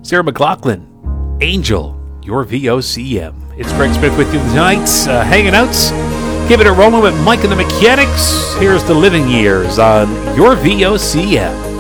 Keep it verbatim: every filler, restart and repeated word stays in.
Sarah McLachlan, Angel, your V O C M. It's Greg Smith with you tonight, uh, hanging out, giving it a rolling with Mike and the Mechanics. Here's the Living Years on your V O C M.